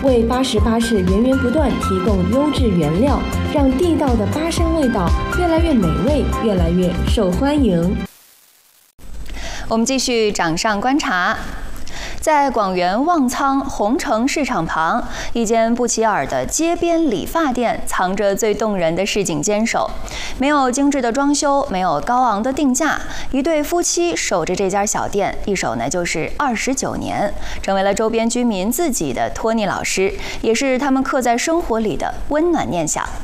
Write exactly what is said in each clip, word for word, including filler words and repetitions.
为八十巴士源源不断提供优质原料，让地道的巴生味道越来越美味，越来越受欢迎。 我们继续掌上观察。在广元旺仓红城市场旁，一间不起眼的街边理发店藏着最动人的市井坚守。没有精致的装修，没有高昂的定价，一对夫妻守着这家小店，一守呢就是二十九年，成为了周边居民自己的托尼老师，也是他们刻在生活里的温暖念想。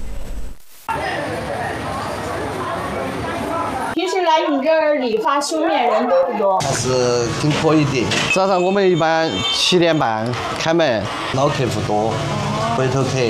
平时来你这儿理发修面人多不多？ 还是挺可以的。早上我们一般七点半开门，老客户多，回头客。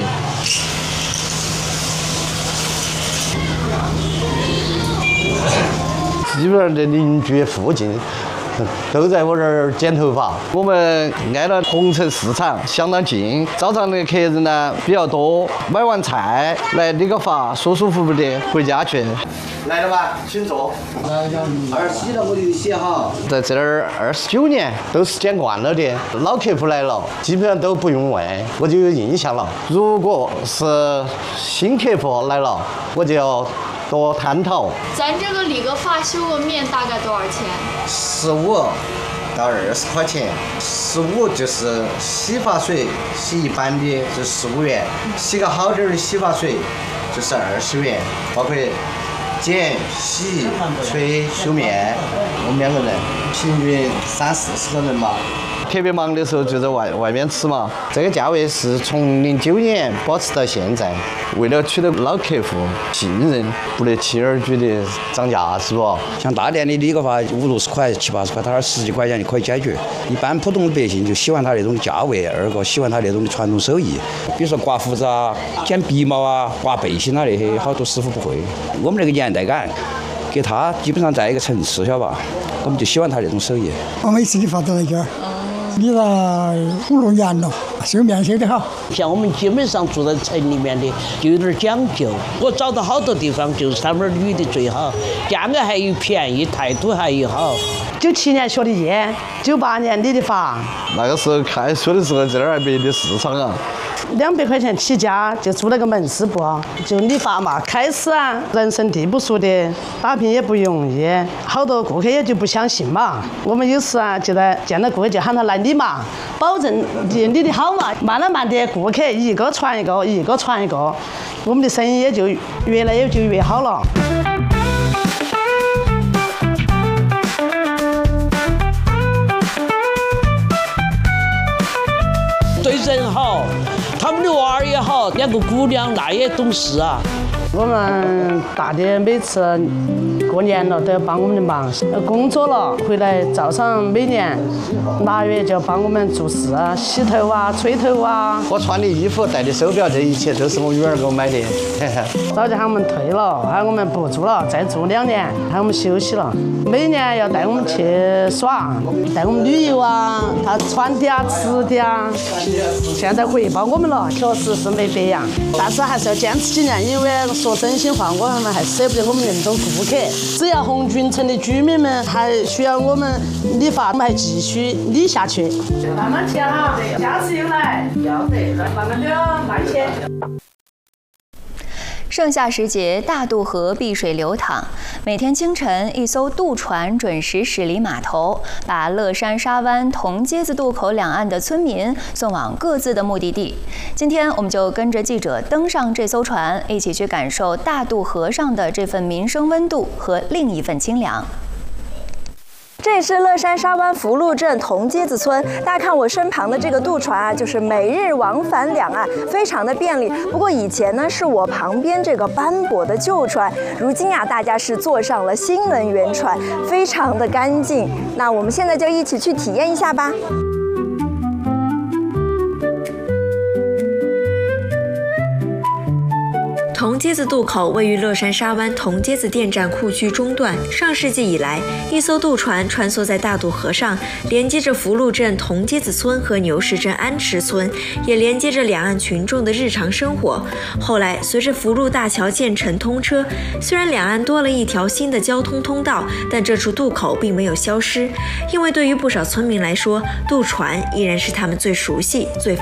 基本上这邻居附近都在我这儿剪头发。我们挨了红城市场，相当近。早上的客人呢比较多，买完菜来理个发，舒舒服服的回家去。来了吧，请坐。二十了我就洗好。在这儿二十九年都是剪惯了的，老客户来了，基本上都不用问，我就有印象了。如果是新客户来了，我就要多探讨。 咱这个理个发、修个面大概多少钱？ 十五到二十块钱。十五就是洗发水，洗一般的就十五元，洗个好点的洗发水就是二十元，包括剪、洗、吹、修面，我们两个人平均三四十个人吧。特别忙的时候就在外外面吃嘛。这个价位是从零九年保持到现在，为了取得老客户信任，不得轻而易举的涨价，是不？ 像大店里理个发五六十块、七八十块，他那十几块钱就可以解决。一般普通的百姓就喜欢他那种价位，二个喜欢他那种的传统手艺，比如说刮胡子啊、剪鼻毛啊、刮背心啊那些，好多师傅不会。我们那个年代感，给他基本上在一个层次，晓得吧？我们就喜欢他那种手艺。 我每次理发都来这儿。理了五六年了，修面修得好。 像我们基本上住在城里面的，就有点讲究。我找到好多地方，就是他们理的最好，价格还又便宜，态度还又好。 九七年学的业，九八年理的发。 那个时候开学的时候，这儿还没得市场啊。 两百块钱起家，就租了个门市部，就理发嘛。开始啊，人生地不熟的，打拼也不容易，好多顾客也就不相信嘛。我们有时啊，就在见到顾客就喊他来理嘛，保证理理得好嘛。慢慢慢的，顾客一个传一个，一个传一个，我们的生意也就越来越就越好了。 对人好，他们的娃儿也好，两个姑娘那也懂事啊。 我们大的每次过年了都要帮我们的忙，工作了回来早上每年腊月就帮我们做事啊，洗头啊、吹头啊。 我穿的衣服、戴的手表，这一切都是我女儿给我买的。 早就喊我们退了，喊我们不做了，再做两年，喊我们休息了。每年要带我们去耍，带我们旅游啊，他穿的啊、吃的啊。现在回报我们了，确实是没白养，但是还是要坚持几年，因为说真心话，我们还舍不得我们那种顾客。只要红军城的居民们还需要我们理发，我们还继续理下去。慢慢切哈，下次又来，要得，慢慢的慢切。 盛夏时节，大渡河碧水流淌。每天清晨，一艘渡船准时驶离码头，把乐山沙湾、铜街子渡口两岸的村民送往各自的目的地。今天，我们就跟着记者登上这艘船，一起去感受大渡河上的这份民生温度和另一份清凉。 这是乐山沙湾福禄镇铜街子村，大家看我身旁的这个渡船啊，就是每日往返两岸，非常的便利。不过以前呢，是我旁边这个斑驳的旧船，如今啊，大家是坐上了新能源船，非常的干净。那我们现在就一起去体验一下吧。 铜街子渡口位于乐山沙湾铜街子电站库区中段。上世纪以来，一艘渡船穿梭在大渡河上，连接着福禄镇铜街子村和牛市镇安池村，也连接着两岸群众的日常生活。后来，随着福禄大桥建成通车，虽然两岸多了一条新的交通通道，但这处渡口并没有消失，因为对于不少村民来说，渡船依然是他们最熟悉、最